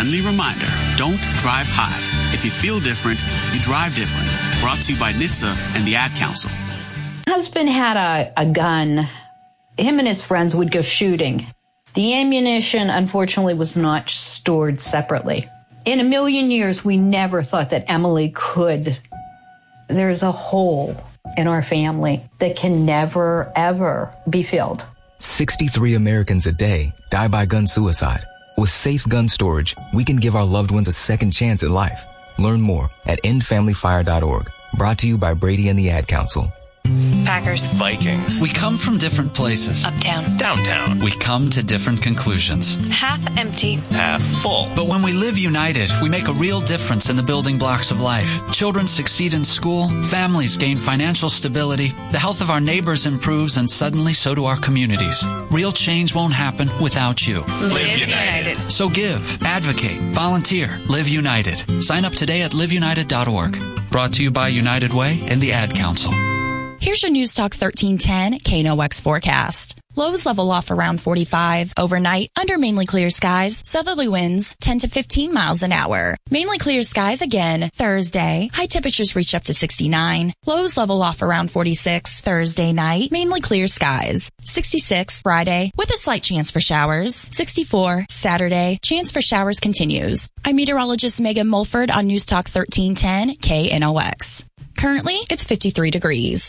friendly reminder, don't drive high. If you feel different, you drive different. Brought to you by NHTSA and the Ad Council. Husband had a gun. Him and his friends would go shooting. The ammunition, unfortunately, was not stored separately. In a million years, we never thought that Emily could. There's a hole in our family that can never, ever be filled. 63 Americans a day die by gun suicide. With safe gun storage, we can give our loved ones a second chance at life. Learn more at endfamilyfire.org. Brought to you by Brady and the Ad Council. Packers. Vikings. We come from different places. Uptown. Downtown. We come to different conclusions. Half empty. Half full. But when we live united, we make a real difference in the building blocks of life. Children succeed in school, families gain financial stability, the health of our neighbors improves, and suddenly so do our communities. Real change won't happen without you. Live United. So give, advocate, volunteer, live united. Sign up today at liveunited.org. Brought to you by United Way and the Ad Council. Here's your News Talk 1310 KNOX forecast. Lows level off around 45. Overnight, under mainly clear skies, southerly winds 10 to 15 miles an hour. Mainly clear skies again Thursday. High temperatures reach up to 69. Lows level off around 46. Thursday night, mainly clear skies. 66 Friday, with a slight chance for showers. 64 Saturday, chance for showers continues. I'm meteorologist Megan Mulford on News Talk 1310 KNOX. Currently, it's 53 degrees.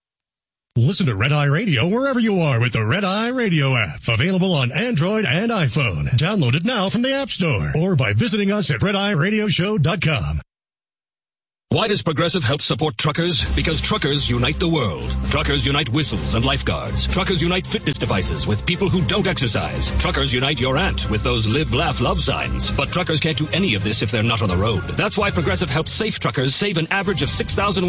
Listen to Red Eye Radio wherever you are with the Red Eye Radio app. Available on Android and iPhone. Download it now from the App Store or by visiting us at RedEyeRadioshow.com. Why does Progressive help support truckers? Because truckers unite the world. Truckers unite whistles and lifeguards. Truckers unite fitness devices with people who don't exercise. Truckers unite your aunt with those live, laugh, love signs. But truckers can't do any of this if they're not on the road. That's why Progressive helps safe truckers save an average of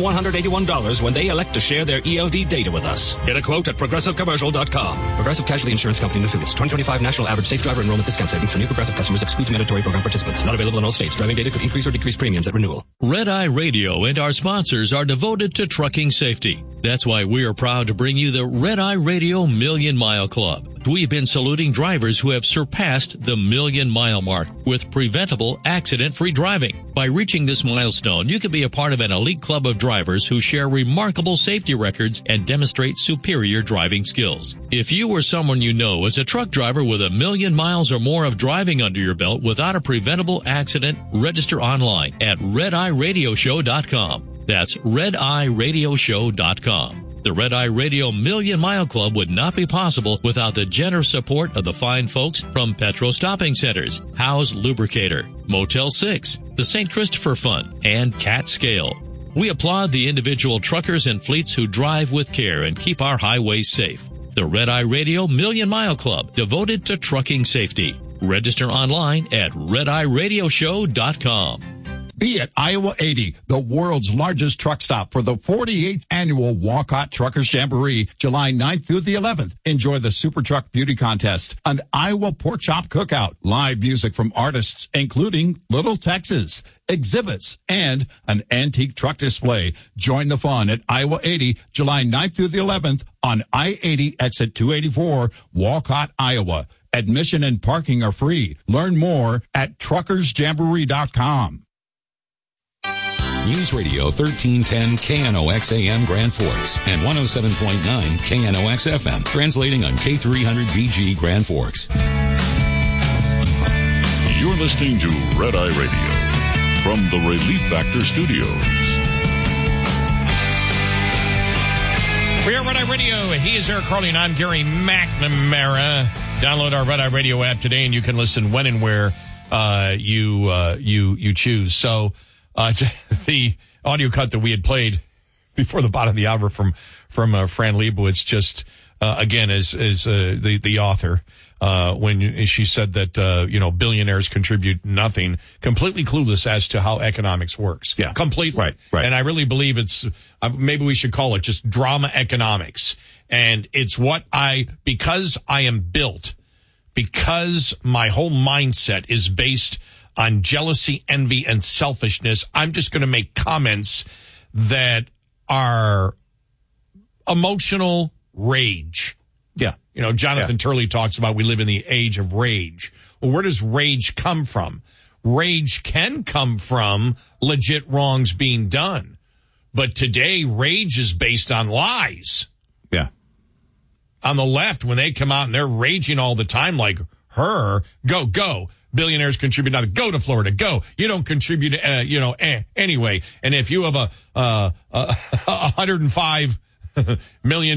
$6,181 when they elect to share their ELD data with us. Get a quote at ProgressiveCommercial.com. Progressive Casualty Insurance Company and affiliates. 2025 National Average Safe Driver Enrollment Discount Savings for new Progressive customers excludes mandatory program participants. Not available in all states. Driving data could increase or decrease premiums at renewal. Red Eye Radio and our sponsors are devoted to trucking safety. That's why we are proud to bring you the Red Eye Radio Million Mile Club. We've been saluting drivers who have surpassed the million-mile mark with preventable, accident-free driving. By reaching this milestone, you can be a part of an elite club of drivers who share remarkable safety records and demonstrate superior driving skills. If you or someone you know is a truck driver with 1 million miles or more of driving under your belt without a preventable accident, register online at RedEyeRadioshow.com. That's RedEyeRadioshow.com. The Red Eye Radio Million Mile Club would not be possible without the generous support of the fine folks from Petro Stopping Centers, Howe's Lubricator, Motel 6, the St. Christopher Fund, and Cat Scale. We applaud the individual truckers and fleets who drive with care and keep our highways safe. The Red Eye Radio Million Mile Club, devoted to trucking safety. Register online at RedEyeRadioshow.com. Be at Iowa 80, the world's largest truck stop for the 48th annual Walcott Truckers Jamboree, July 9th through the 11th. Enjoy the Super Truck Beauty Contest, an Iowa Pork Chop Cookout, live music from artists including Little Texas, exhibits, and an antique truck display. Join the fun at Iowa 80, July 9th through the 11th on I-80 exit 284, Walcott, Iowa. Admission and parking are free. Learn more at truckersjamboree.com. News Radio 1310 KNOX AM Grand Forks and 107.9 KNOX FM, translating on K300BG Grand Forks. You're listening to Red Eye Radio from the Relief Factor Studios. We are Red Eye Radio. He is Eric Carly and I'm Gary McNamara. Download our Red Eye Radio app today and you can listen when and where you choose. So the audio cut that we had played before the bottom of the hour from Fran Lebowitz, just again as the author, when she said that billionaires contribute nothing, completely clueless as to how economics works. Yeah, completely. Right. And I really believe it's maybe we should call it just drama economics. And it's because I am built, because my whole mindset is based on jealousy, envy, and selfishness, I'm just going to make comments that are emotional rage. Yeah. Jonathan Turley talks about we live in the age of rage. Well, where does rage come from? rage can come from legit wrongs being done. But today, rage is based on lies. Yeah. On the left, when they come out and they're raging all the time like her, go. Billionaires contribute nothing. Go to Florida. Go. You don't contribute, anyway. And if you have a $105 million,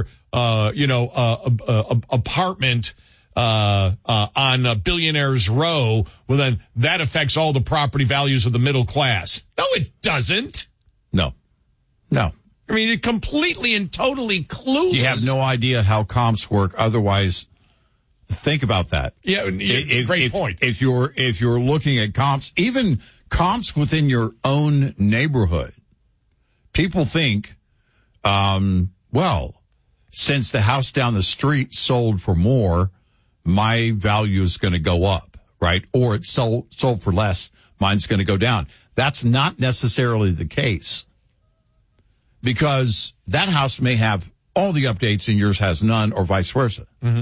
apartment, on Billionaires Row, well, then that affects all the property values of the middle class. No, it doesn't. No. I mean, it completely and totally clueless. You have no idea how comps work. Otherwise, think about that. Yeah, great point. If you're looking at comps, even comps within your own neighborhood, people think, since the house down the street sold for more, my value is going to go up, right? Or it sold for less, mine's going to go down. That's not necessarily the case, because that house may have all the updates and yours has none, or vice versa. Mm-hmm.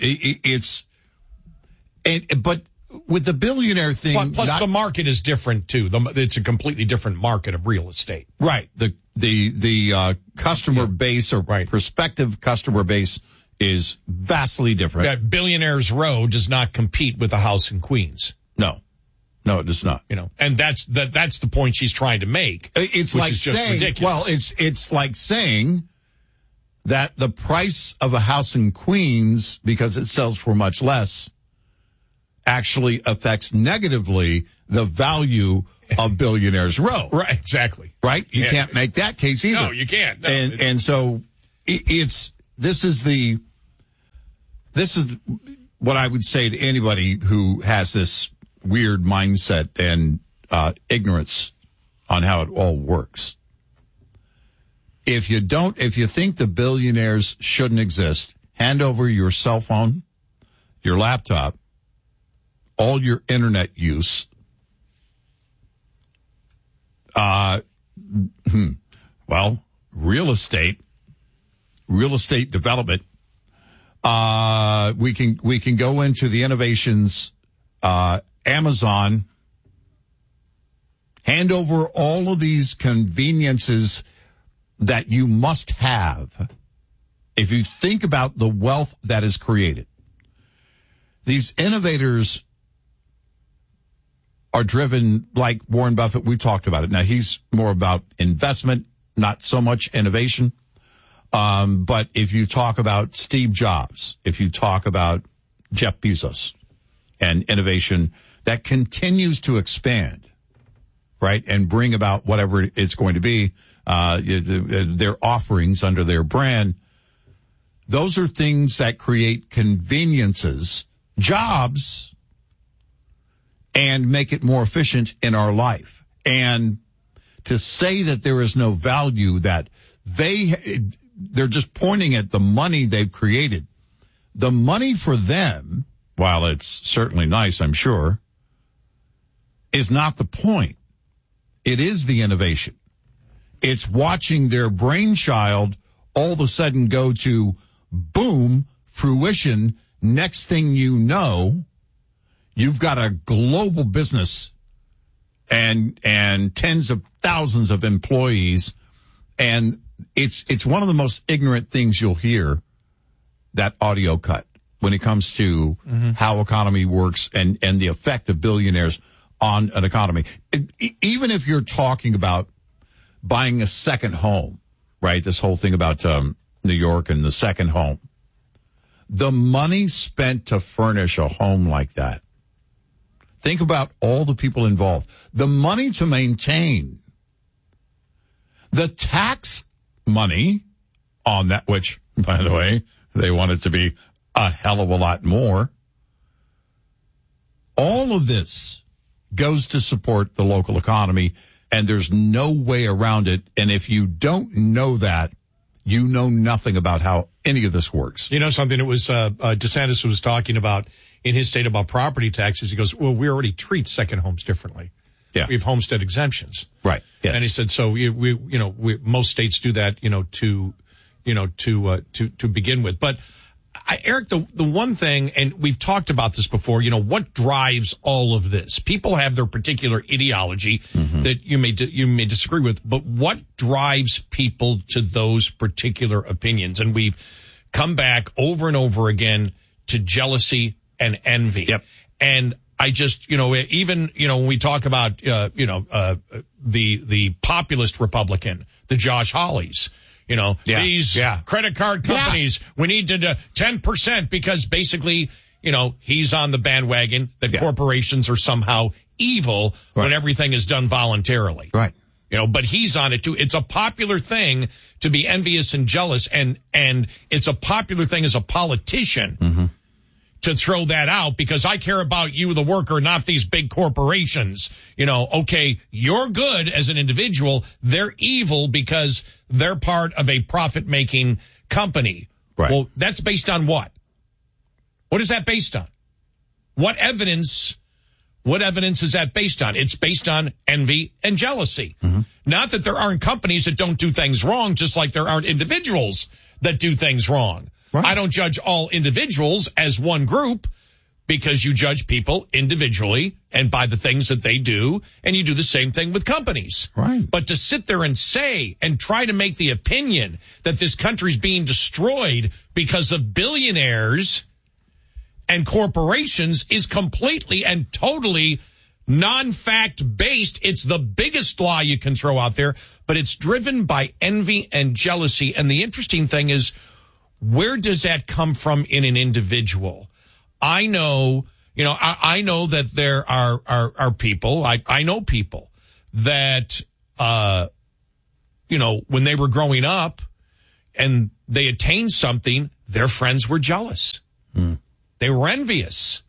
But with the billionaire thing, plus the market is different too. It's a completely different market of real estate, right? The customer base or prospective customer base is vastly different. That Billionaires Row does not compete with the house in Queens. No, it does not. And that's the point she's trying to make. It's like saying, ridiculous. It's like saying that the price of a house in Queens, because it sells for much less, actually affects negatively the value of Billionaires Row. Right, exactly. Right? You can't make that case either. No, you can't. No, and so this is what I would say to anybody who has this weird mindset and ignorance on how it all works. If you think the billionaires shouldn't exist, hand over your cell phone, your laptop, all your internet use. Real estate development. We can go into the innovations, Amazon, hand over all of these conveniences that you must have. If you think about the wealth that is created, these innovators are driven like Warren Buffett. We talked about it. Now, he's more about investment, not so much innovation. But if you talk about Steve Jobs, if you talk about Jeff Bezos and innovation that continues to expand, right, and bring about whatever it's going to be, their offerings under their brand, those are things that create conveniences, jobs, and make it more efficient in our life. And to say that there is no value, that they're just pointing at the money they've created. The money for them, while it's certainly nice, I'm sure, is not the point. It is the innovation. It's watching their brainchild all of a sudden go to boom, fruition. Next thing you know, you've got a global business and tens of thousands of employees. And it's one of the most ignorant things you'll hear, that audio cut, when it comes to how economy works and the effect of billionaires on an economy. Even if you're talking about buying a second home, right? This whole thing about New York and the second home. The money spent to furnish a home like that. Think about all the people involved. The money to maintain. The tax money on that, which, by the way, they want it to be a hell of a lot more. All of this goes to support the local economy, and there's no way around it. And if you don't know that, you know nothing about how any of this works. You know something? It was DeSantis was talking about in his state about property taxes. He goes, well, we already treat second homes differently. Yeah. We have homestead exemptions. Right. Yes. And he said, so most states do that, to begin with. But Eric, the one thing, and we've talked about this before, what drives all of this? People have their particular ideology that you may disagree with, but what drives people to those particular opinions? And we've come back over and over again to jealousy and envy. Yep. And I just, even, when we talk about, the populist Republican, the Josh Hawleys, these credit card companies, we need to 10% because basically, he's on the bandwagon that corporations are somehow evil when everything is done voluntarily. Right. But he's on it too. It's a popular thing to be envious and jealous, and it's a popular thing as a politician to throw that out because I care about you, the worker, not these big corporations. Okay, you're good as an individual. They're evil because they're part of a profit-making company. Right. Well, that's based on what? What is that based on? What evidence is that based on? It's based on envy and jealousy. Not that there aren't companies that don't do things wrong, just like there aren't individuals that do things wrong. Right. I don't judge all individuals as one group because you judge people individually and by the things that they do, and you do the same thing with companies. Right. But to sit there and say and try to make the opinion that this country's being destroyed because of billionaires and corporations is completely and totally non-fact based. It's the biggest lie you can throw out there, but it's driven by envy and jealousy. And the interesting thing is, where does that come from in an individual? I know, I know that there are people, I know people that, when they were growing up and they attained something, their friends were jealous. They were envious.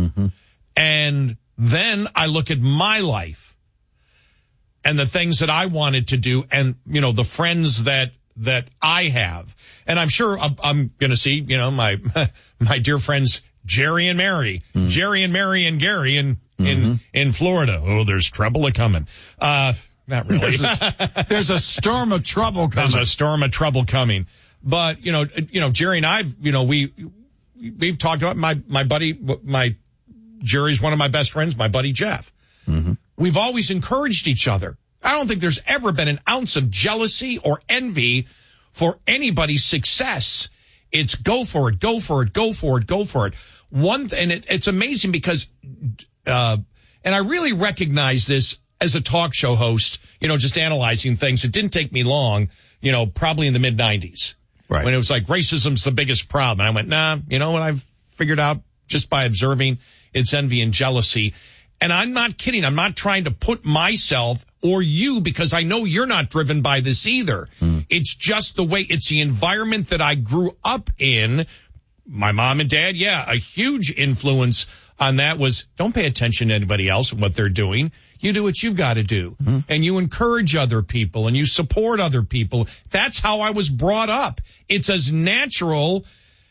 And then I look at my life and the things that I wanted to do and, the friends that I have. And I'm sure I'm going to see, my dear friends, Jerry and Mary, Jerry and Mary and Gary in Florida. Oh, there's trouble coming. Not really. There's a storm of trouble coming. There's a storm of trouble coming. But, Jerry and I've, we've talked about my buddy, Jerry's one of my best friends, my buddy Jeff. We've always encouraged each other. I don't think there's ever been an ounce of jealousy or envy for anybody's success. It's go for it, go for it, go for it, go for it. It's amazing because, and I really recognize this as a talk show host, just analyzing things. It didn't take me long, probably in the mid-90s. Right. When it was like racism's the biggest problem. And I went, nah, what I've figured out just by observing, it's envy and jealousy. And I'm not kidding. I'm not trying to put myself or you, because I know you're not driven by this either. It's just the way, it's the environment that I grew up in. My mom and dad, a huge influence on that was don't pay attention to anybody else and what they're doing. You do what you've got to do. And you encourage other people and you support other people. That's how I was brought up. It's as natural,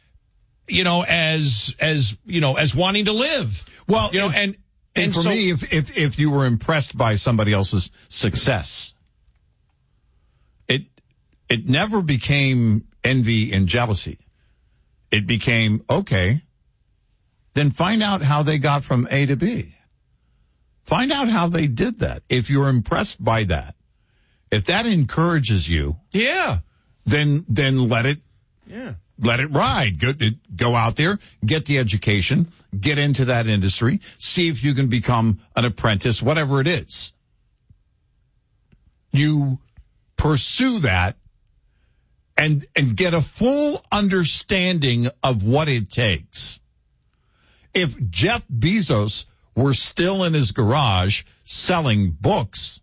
as wanting to live. Well, and for me, if you were impressed by somebody else's success, it never became envy and jealousy. It became, okay, then find out how they got from A to B. Find out how they did that. If you're impressed by that, if that encourages you, then let it ride. Go out there, get the education, get into that industry, see if you can become an apprentice, whatever it is. You pursue that and get a full understanding of what it takes. If Jeff Bezos were still in his garage selling books,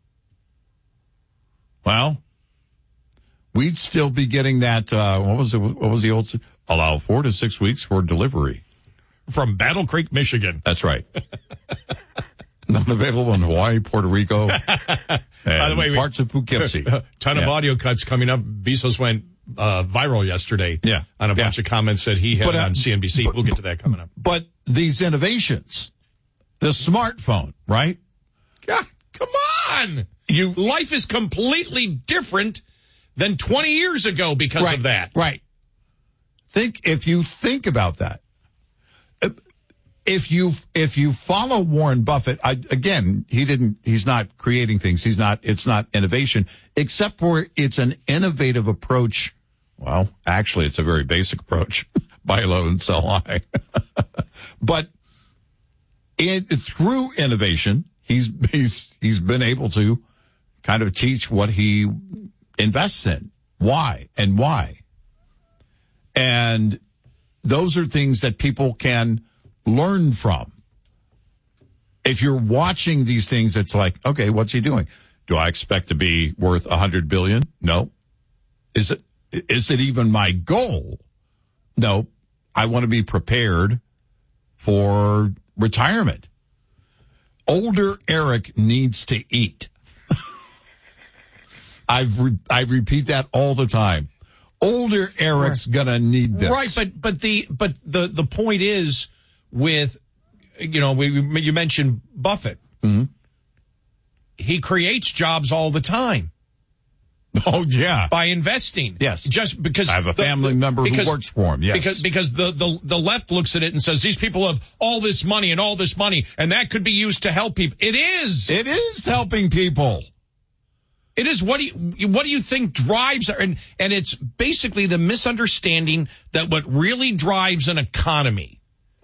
well, we'd still be getting that, what was the old, allow 4 to 6 weeks for delivery. From Battle Creek, Michigan. That's right. Not available in Hawaii, Puerto Rico, and by the way, parts of Poughkeepsie. Ton of audio cuts coming up. Bezos went viral yesterday on a bunch of comments that he had on CNBC. We'll get to that coming up. But these innovations, the smartphone, right? Yeah, come on. Life is completely different than 20 years ago because of that. Right. If you think about that, if you follow Warren Buffett, he's not creating things. It's not innovation, except for it's an innovative approach. Well, actually, it's a very basic approach. Buy low and sell high. But through innovation, he's been able to kind of teach what he invests in, why. And those are things that people can learn from. If you're watching these things, it's like, okay, what's he doing? Do I expect to be worth $100 billion? No. Is it even my goal? No. I want to be prepared for retirement. Older Eric needs to eat. I repeat that all the time. Older Eric's gonna need this. Right, but the point is with, you mentioned Buffett. Mm-hmm. He creates jobs all the time. Oh yeah, by investing. Yes, just because I have a family member who works for him. Yes, because the left looks at it and says these people have all this money, and that could be used to help people. It is helping people. It is. What do you think drives, and it's basically the misunderstanding that what really drives an economy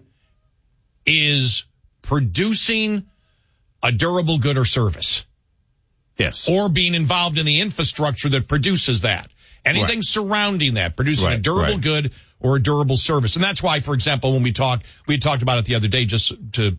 is producing a durable good or service. Yes. Or being involved in the infrastructure that produces that. Anything surrounding that, producing a durable good or a durable service. And that's why, for example, when we talked about it the other day, just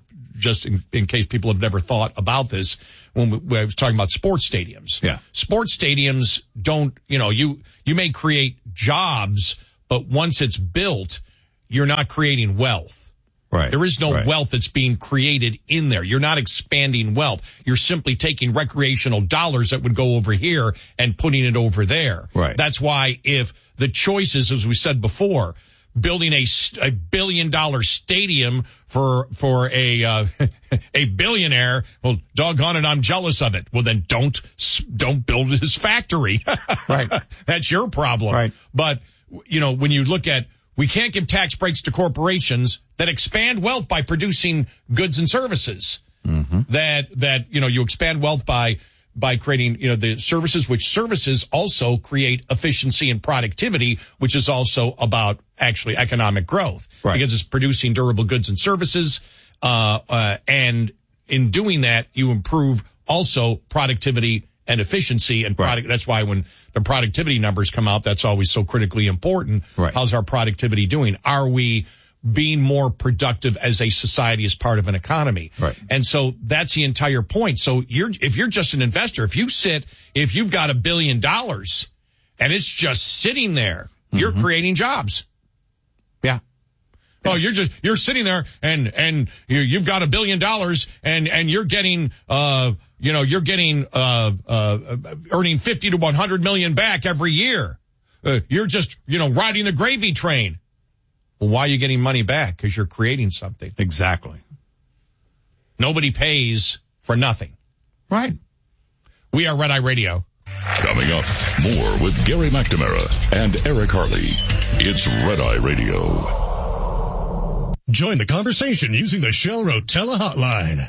in case people have never thought about this, when I was talking about sports stadiums. Yeah. Sports stadiums don't, you may create jobs, but once it's built, you're not creating wealth. Right. There is no wealth that's being created in there. You're not expanding wealth. You're simply taking recreational dollars that would go over here and putting it over there. Right. That's why if the choices, as we said before, building a $1 billion stadium for a billionaire, well, doggone it, I'm jealous of it. Well, then don't build his factory. Right. That's your problem. Right. But, when you look at, we can't give tax breaks to corporations that expand wealth by producing goods and services. Mm-hmm. That you expand wealth by creating, the services, which services also create efficiency and productivity, which is also about actually economic growth. Right. Because it's producing durable goods and services. And in doing that, you improve also productivity and efficiency and product. That's why when the productivity numbers come out, that's always so critically important. Right. How's our productivity doing? Are we being more productive as a society, as part of an economy? Right. And so that's the entire point. So if you're just an investor, if you've got $1 billion and it's just sitting there, you're creating jobs. Yeah. Oh, you're sitting there and you've got $1 billion and you're getting, you're getting, earning 50 to 100 million back every year. You're just, riding the gravy train. Well, why are you getting money back? Because you're creating something. Exactly. Nobody pays for nothing. Right. We are Red Eye Radio. Coming up, more with Gary McNamara and Eric Harley. It's Red Eye Radio. Join the conversation using the Shell Rotella hotline,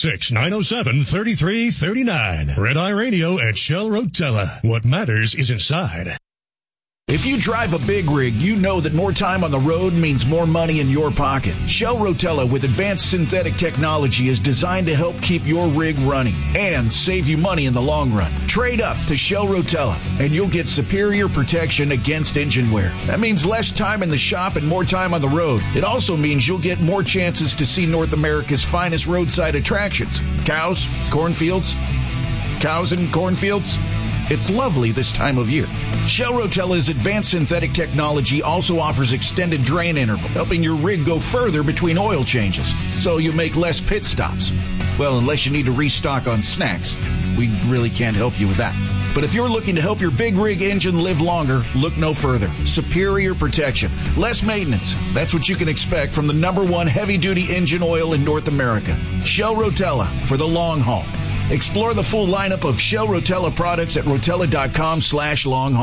866-907-3339. Red Eye Radio at Shell Rotella. What matters is inside. If you drive a big rig, you know that more time on the road means more money in your pocket. Shell Rotella with advanced synthetic technology is designed to help keep your rig running and save you money in the long run. Trade up to Shell Rotella and you'll get superior protection against engine wear. That means less time in the shop and more time on the road. It also means you'll get more chances to see North America's finest roadside attractions. Cows, cornfields, cows and cornfields. It's lovely this time of year. Shell Rotella's advanced synthetic technology also offers extended drain interval, helping your rig go further between oil changes, so you make less pit stops. Well, unless you need to restock on snacks. We really can't help you with that. But if you're looking to help your big rig engine live longer, look no further. Superior protection, less maintenance. That's what you can expect from the #1 heavy-duty engine oil in North America. Shell Rotella for the long haul. Explore the full lineup of Shell Rotella products at Rotella.com/long haul.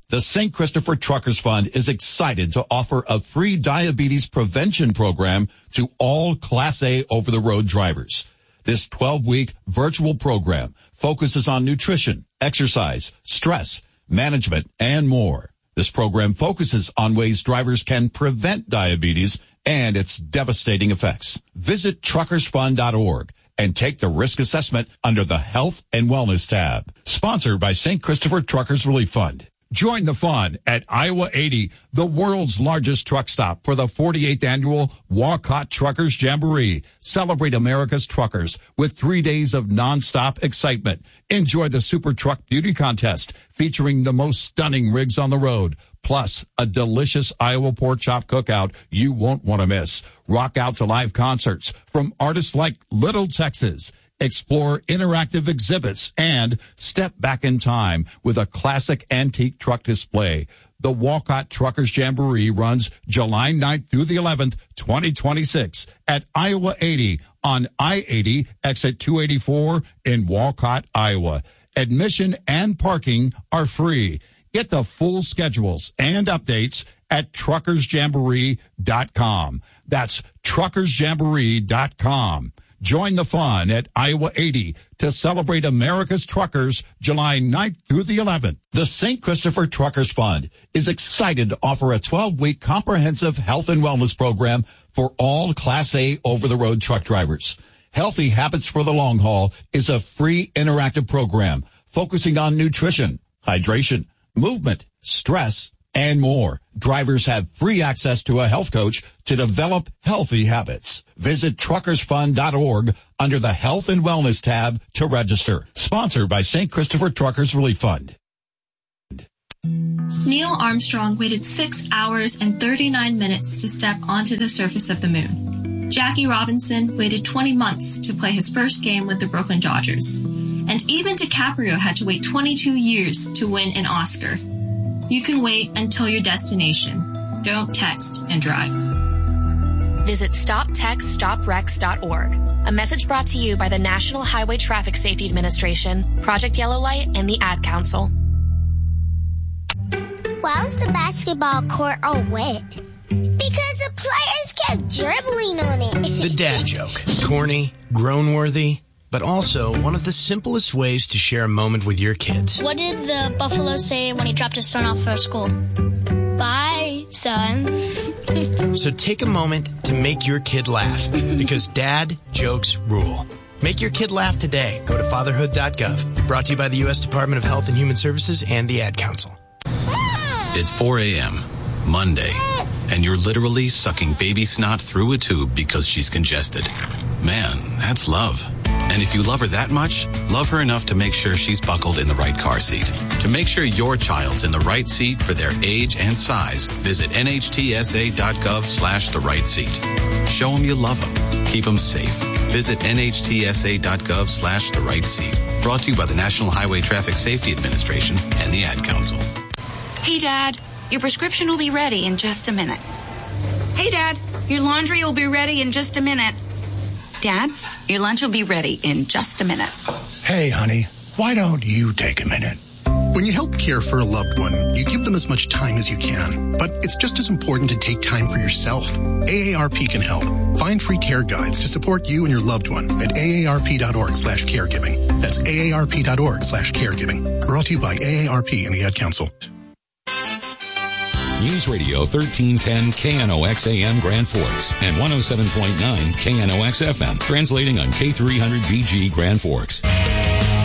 The St. Christopher Truckers Fund is excited to offer a free diabetes prevention program to all Class A over-the-road drivers. This 12-week virtual program focuses on nutrition, exercise, stress, management, and more. This program focuses on ways drivers can prevent diabetes and its devastating effects. Visit truckersfund.org and take the risk assessment under the Health and Wellness tab. Sponsored by St. Christopher Truckers Relief Fund. Join the fun at Iowa 80, the world's largest truck stop, for the 48th annual Walcott Truckers Jamboree. Celebrate America's truckers with 3 days of nonstop excitement. Enjoy the Super Truck Beauty Contest featuring the most stunning rigs on the road, plus a delicious Iowa pork chop cookout you won't want to miss. Rock out to live concerts from artists like Little Texas. Explore interactive exhibits and step back in time with a classic antique truck display. The Walcott Truckers Jamboree runs July 9th through the 11th, 2026 at Iowa 80 on I-80 exit 284 in Walcott, Iowa. Admission and parking are free. Get the full schedules and updates at truckersjamboree.com. That's truckersjamboree.com. Join the fun at Iowa 80 to celebrate America's truckers July 9th through the 11th. The St. Christopher Truckers Fund is excited to offer a 12-week comprehensive health and wellness program for all Class A over-the-road truck drivers. Healthy Habits for the Long Haul is a free interactive program focusing on nutrition, hydration, movement, stress, and more. Drivers have free access to a health coach to develop healthy habits. Visit truckersfund.org under the Health and Wellness tab to register. Sponsored by St. Christopher Truckers Relief Fund. Neil Armstrong waited 6 hours and 39 minutes to step onto the surface of the moon. Jackie Robinson waited 20 months to play his first game with the Brooklyn Dodgers. And even DiCaprio had to wait 22 years to win an Oscar. You can wait until your destination. Don't text and drive. Visit StopTextStopWrecks.org. A message brought to you by the National Highway Traffic Safety Administration, Project Yellow Light, and the Ad Council. Why was the basketball court all wet? Because the players kept dribbling on it. The dad joke. Corny, groan-worthy, but also one of the simplest ways to share a moment with your kids. What did the buffalo say when he dropped his son off for school? Bye, son. So take a moment to make your kid laugh, because dad jokes rule. Make your kid laugh today. Go to fatherhood.gov. Brought to you by the U.S. Department of Health and Human Services and the Ad Council. It's 4 a.m., Monday, and you're literally sucking baby snot through a tube because she's congested. Man, that's love. And if you love her that much, love her enough to make sure she's buckled in the right car seat. To make sure your child's in the right seat for their age and size, visit nhtsa.gov/the right seat. Show them you love them. Keep them safe. Visit nhtsa.gov/the right seat. Brought to you by the National Highway Traffic Safety Administration and the Ad Council. Hey, Dad, your prescription will be ready in just a minute. Hey, Dad, your laundry will be ready in just a minute. Dad, your lunch will be ready in just a minute. Hey, honey, why don't you take a minute? When you help care for a loved one, you give them as much time as you can. But it's just as important to take time for yourself. AARP can help. Find free care guides to support you and your loved one at aarp.org/caregiving. That's aarp.org/caregiving. Brought to you by AARP and the Ad Council. News Radio 1310 KNOX AM Grand Forks and 107.9 KNOX FM, translating on K300BG Grand Forks.